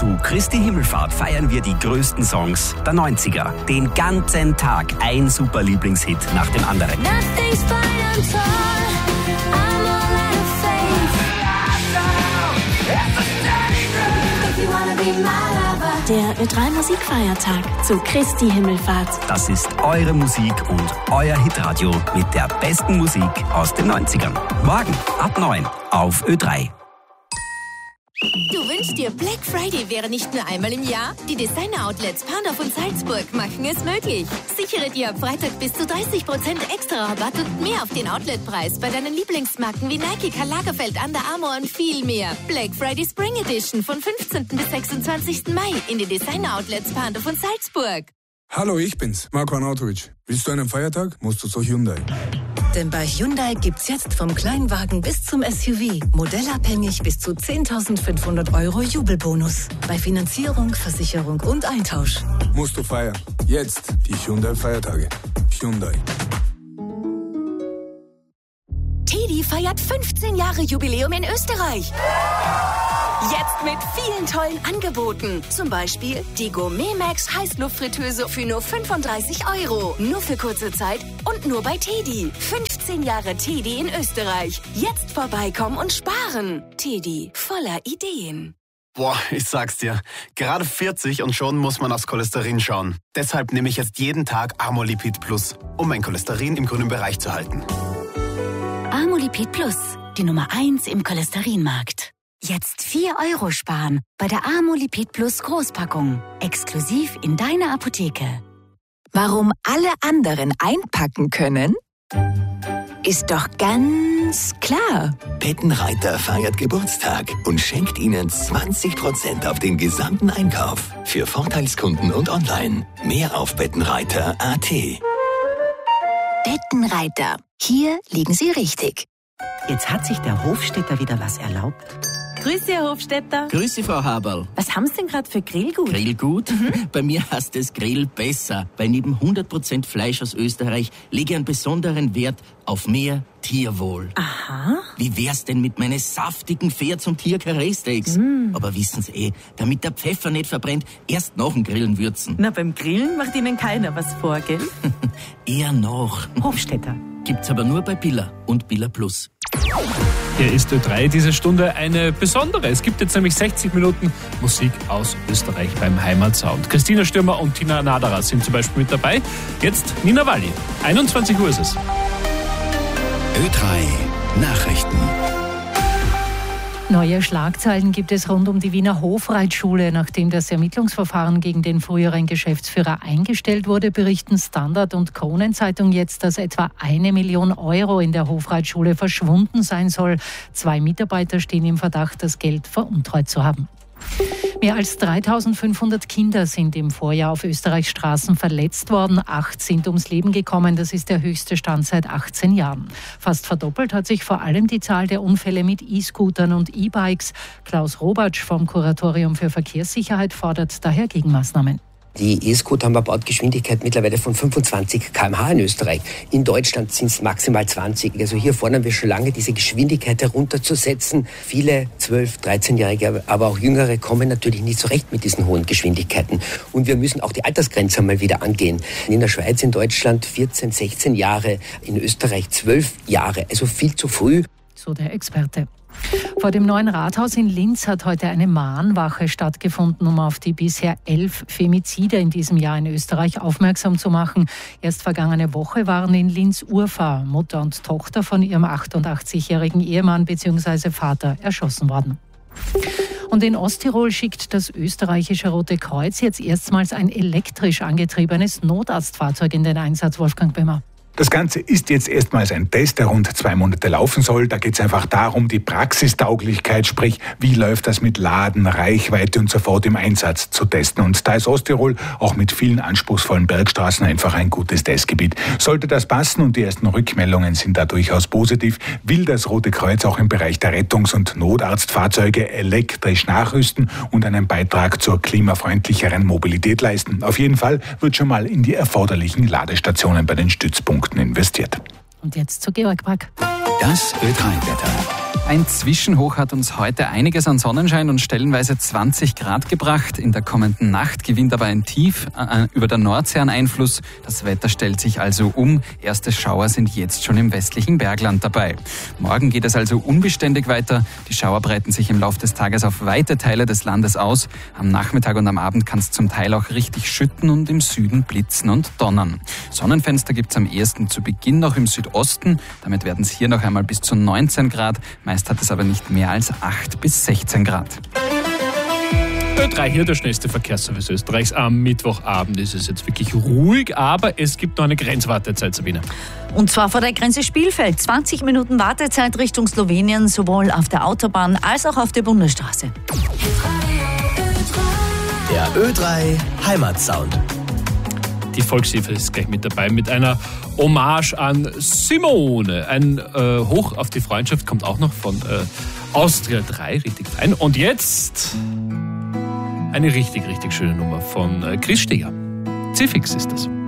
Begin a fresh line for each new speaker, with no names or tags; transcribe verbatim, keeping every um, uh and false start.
Zu Christi Himmelfahrt feiern wir die größten Songs der neunziger. Den ganzen Tag ein super Lieblingshit nach dem anderen.
Der Ö drei Musikfeiertag zu Christi Himmelfahrt.
Das ist eure Musik und euer Hitradio mit der besten Musik aus den neunzigern. Morgen ab neun auf Ö drei.
Du wünschst dir, Black Friday wäre nicht nur einmal im Jahr? Die Designer-Outlets Pandorf und Salzburg machen es möglich. Sichere dir ab Freitag bis zu dreißig Prozent extra Rabatt und mehr auf den Outletpreis bei deinen Lieblingsmarken wie Nike, Karl Lagerfeld, Under Armour und viel mehr. Black Friday Spring Edition von fünfzehnten bis sechsundzwanzigsten Mai in den Designer-Outlets Pandorf und Salzburg.
Hallo, ich bin's, Marko Arnautovic. Willst du einen Feiertag? Musst du zur Hyundai.
Denn bei Hyundai gibt's jetzt vom Kleinwagen bis zum S U V modellabhängig bis zu zehntausendfünfhundert Euro Jubelbonus. Bei Finanzierung, Versicherung und Eintausch.
Musst du feiern. Jetzt die Hyundai-Feiertage. Hyundai.
Teddy feiert fünfzehn Jahre Jubiläum in Österreich. Jetzt mit vielen tollen Angeboten. Zum Beispiel die Gourmet Max Heißluftfritteuse für nur fünfunddreißig Euro. Nur für kurze Zeit und nur bei Teddy. fünfzehn Jahre Teddy in Österreich. Jetzt vorbeikommen und sparen. Teddy, voller Ideen.
Boah, ich sag's dir. Gerade vierzig und schon muss man aufs Cholesterin schauen. Deshalb nehme ich jetzt jeden Tag Amolipid Plus, um mein Cholesterin im grünen Bereich zu halten.
Amolipid Plus, die Nummer eins im Cholesterinmarkt. Jetzt vier Euro sparen bei der Amolipid Plus Großpackung. Exklusiv in deiner Apotheke.
Warum alle anderen einpacken können? Ist doch ganz klar.
Bettenreiter feiert Geburtstag und schenkt Ihnen zwanzig Prozent auf den gesamten Einkauf. Für Vorteilskunden und online. Mehr auf bettenreiter punkt a t.
Bettenreiter. Hier liegen Sie richtig.
Jetzt hat sich der Hofstädter wieder was erlaubt.
Grüße, Herr Hofstädter.
Grüße, Frau Haberl.
Was haben Sie denn gerade für Grillgut?
Grillgut? Mhm. Bei mir heißt es Grill besser, weil neben hundert Prozent Fleisch aus Österreich lege ich einen besonderen Wert auf mehr Tierwohl.
Aha.
Wie wär's denn mit meinen saftigen Pferd- und Tier-Karree-Steaks? Mm. Aber wissen Sie eh, damit der Pfeffer nicht verbrennt, erst nach dem Grillen würzen.
Na, beim Grillen macht Ihnen keiner was vor, gell?
Eher noch.
Hofstädter.
Gibt's aber nur bei Billa und Billa Plus.
Hier ist Ö drei diese Stunde eine besondere. Es gibt jetzt nämlich sechzig Minuten Musik aus Österreich beim Heimatsound. Christina Stürmer und Tina Naderer sind zum Beispiel mit dabei. Jetzt Nina Walli. einundzwanzig Uhr ist es.
Ö drei Nachrichten.
Neue Schlagzeilen gibt es rund um die Wiener Hofreitschule. Nachdem das Ermittlungsverfahren gegen den früheren Geschäftsführer eingestellt wurde, berichten Standard und Kronenzeitung jetzt, dass etwa eine Million Euro in der Hofreitschule verschwunden sein soll. Zwei Mitarbeiter stehen im Verdacht, das Geld veruntreut zu haben. Mehr als dreitausendfünfhundert Kinder sind im Vorjahr auf Österreichs Straßen verletzt worden. Acht sind ums Leben gekommen. Das ist der höchste Stand seit achtzehn Jahren. Fast verdoppelt hat sich vor allem die Zahl der Unfälle mit E-Scootern und E-Bikes. Klaus Robatsch vom Kuratorium für Verkehrssicherheit fordert daher Gegenmaßnahmen.
Die E-Scooter haben eine Bautgeschwindigkeit mittlerweile von fünfundzwanzig Kilometer pro Stunde in Österreich. In Deutschland sind es maximal zwanzig. Also hier fordern wir schon lange, diese Geschwindigkeit herunterzusetzen. Viele zwölf-, dreizehnjährige, aber auch Jüngere kommen natürlich nicht zurecht mit diesen hohen Geschwindigkeiten. Und wir müssen auch die Altersgrenze mal wieder angehen. In der Schweiz, in Deutschland vierzehn, sechzehn Jahre, in Österreich zwölf Jahre. Also viel zu früh.
So der Experte. Vor dem neuen Rathaus in Linz hat heute eine Mahnwache stattgefunden, um auf die bisher elf Femizide in diesem Jahr in Österreich aufmerksam zu machen. Erst vergangene Woche waren in Linz Urfahr, Mutter und Tochter von ihrem achtundachtzigjährigen Ehemann bzw. Vater erschossen worden. Und in Osttirol schickt das österreichische Rote Kreuz jetzt erstmals ein elektrisch angetriebenes Notarztfahrzeug in den Einsatz, Wolfgang Böhmer.
Das Ganze ist jetzt erstmals ein Test, der rund zwei Monate laufen soll. Da geht es einfach darum, die Praxistauglichkeit, sprich, wie läuft das mit Laden, Reichweite und sofort im Einsatz zu testen. Und da ist Osttirol auch mit vielen anspruchsvollen Bergstraßen einfach ein gutes Testgebiet. Sollte das passen und die ersten Rückmeldungen sind da durchaus positiv, will das Rote Kreuz auch im Bereich der Rettungs- und Notarztfahrzeuge elektrisch nachrüsten und einen Beitrag zur klimafreundlicheren Mobilität leisten. Auf jeden Fall wird schon mal in die erforderlichen Ladestationen bei den Stützpunkten investiert.
Und jetzt zu Georg Brack.
Das Ö drei Wetter.
Ein Zwischenhoch hat uns heute einiges an Sonnenschein und stellenweise zwanzig Grad gebracht. In der kommenden Nacht gewinnt aber ein Tief äh, über der Nordsee an Einfluss. Das Wetter stellt sich also um. Erste Schauer sind jetzt schon im westlichen Bergland dabei. Morgen geht es also unbeständig weiter. Die Schauer breiten sich im Laufe des Tages auf weite Teile des Landes aus. Am Nachmittag und am Abend kann es zum Teil auch richtig schütten und im Süden blitzen und donnern. Sonnenfenster gibt es am ehesten zu Beginn noch im Südosten. Damit werden es hier noch einmal bis zu neunzehn Grad. Meist hat es aber nicht mehr als acht bis sechzehn Grad.
Ö drei hier, der schnellste Verkehrsservice Österreichs. Am Mittwochabend ist es jetzt wirklich ruhig, aber es gibt noch eine Grenzwartezeit, Sabine.
Und zwar vor der Grenze Spielfeld. zwanzig Minuten Wartezeit Richtung Slowenien, sowohl auf der Autobahn als auch auf der Bundesstraße.
Der Ö drei Heimatsound.
Die Volkshilfe ist gleich mit dabei mit einer Hommage an Simone. Ein äh, Hoch auf die Freundschaft kommt auch noch von äh, Austria drei, richtig fein. Und jetzt eine richtig, richtig schöne Nummer von äh, Chris Steger. Zifix ist das.